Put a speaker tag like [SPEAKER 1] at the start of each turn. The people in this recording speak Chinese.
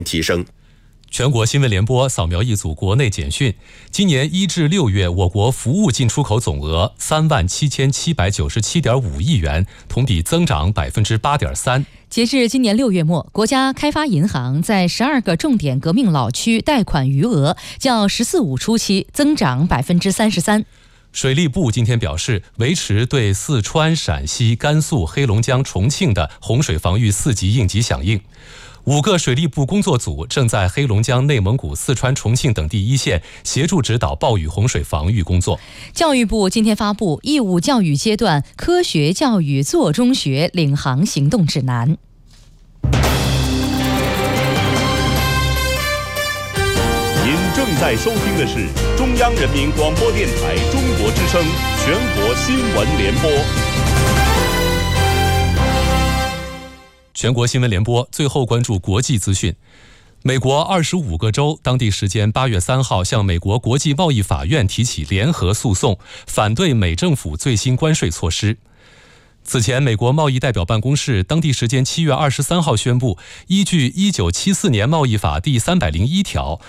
[SPEAKER 1] 提升。
[SPEAKER 2] 全国新闻联播扫描一组国内简讯：今年1至6月，我国服务进出口总额37797.5亿元，同比增长8.3%。
[SPEAKER 3] 截至今年6月末，国家开发银行在12个重点革命老区贷款余额较“十四五”初期增长33%。
[SPEAKER 2] 水利部今天表示，维持对四川、陕西、甘肃、黑龙江、重庆的洪水防御4级应急响应。5个水利部工作组正在黑龙江、内蒙古、四川、重庆等地一线协助指导暴雨洪水防御工作。
[SPEAKER 3] 教育部今天发布义务教育阶段科学教育做中学领航行动指南。
[SPEAKER 4] 您正在收听的是中央人民广播电台中国之声全国新闻联播。
[SPEAKER 2] 全国新闻联播最后关注国际资讯。美国25个州当地时间8月3号向美国国际贸易法院提起联合诉讼，反对美政府最新关税措施。此前，美国贸易代表办公室当地时间7月23号宣布，依据1974年贸易法第301条，